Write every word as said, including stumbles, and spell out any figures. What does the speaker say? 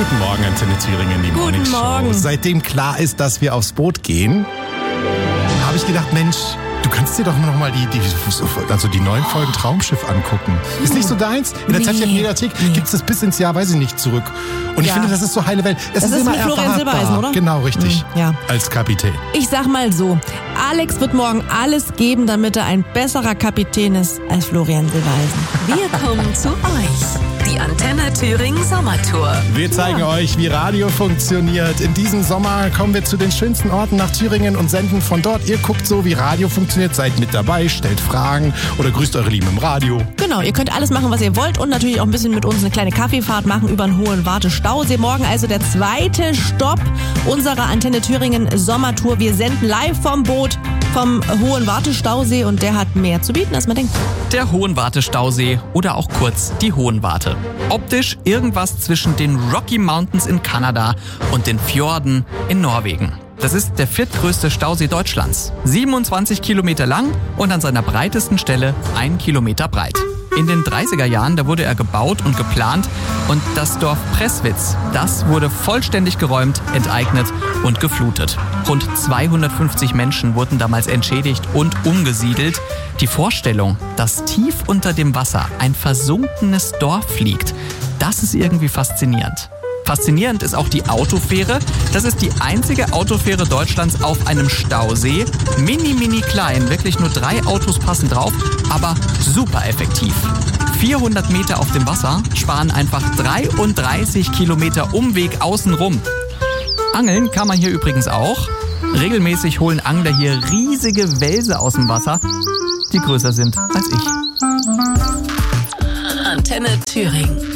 Guten Morgen, Antenne Thüringen, die Guten Morning Show. Morgen. Seitdem klar ist, dass wir aufs Boot gehen, habe ich gedacht, Mensch, du kannst dir doch noch mal die, die, also die neuen Folgen Traumschiff angucken. Ist nicht so deins? In der Nee. Z D F-Mediathek Nee. gibt es das bis ins Jahr, weiß ich nicht, zurück. Und ich Ja. finde, das ist so heile Welt. Es Das ist immer mit Florian erwartbar. Silbereisen, oder? Genau, richtig. Mhm, ja. Als Kapitän. Ich sag mal so, Alex wird morgen alles geben, damit er ein besserer Kapitän ist als Florian Silbereisen. Wir kommen zu euch. Die Antenne Thüringen Sommertour. Wir zeigen euch, wie Radio funktioniert. In diesem Sommer kommen wir zu den schönsten Orten nach Thüringen und senden von dort. Ihr guckt so, wie Radio funktioniert, seid mit dabei, stellt Fragen oder grüßt eure Lieben im Radio. Genau, ihr könnt alles machen, was ihr wollt und natürlich auch ein bisschen mit uns eine kleine Kaffeefahrt machen über den Hohenwarte-Stausee. Morgen also der zweite Stopp unserer Antenne Thüringen Sommertour. Wir senden live vom Boot vom Hohenwarte-Stausee und der hat mehr zu bieten, als man denkt. Der Hohenwarte-Stausee oder auch kurz die Hohenwarte. Optisch irgendwas zwischen den Rocky Mountains in Kanada und den Fjorden in Norwegen. Das ist der viertgrößte Stausee Deutschlands. siebenundzwanzig Kilometer lang und an seiner breitesten Stelle ein Kilometer breit. In den dreißiger Jahren, da wurde er gebaut und geplant und das Dorf Presswitz, das wurde vollständig geräumt, enteignet und geflutet. Rund zweihundertfünfzig Menschen wurden damals entschädigt und umgesiedelt. Die Vorstellung, dass tief unter dem Wasser ein versunkenes Dorf liegt, das ist irgendwie faszinierend. Faszinierend ist auch die Autofähre. Das ist die einzige Autofähre Deutschlands auf einem Stausee. Mini, mini klein, wirklich nur drei Autos passen drauf, aber super effektiv. vierhundert Meter auf dem Wasser sparen einfach dreiunddreißig Kilometer Umweg außenrum. Angeln kann man hier übrigens auch. Regelmäßig holen Angler hier riesige Welse aus dem Wasser, die größer sind als ich. Antenne Thüringen.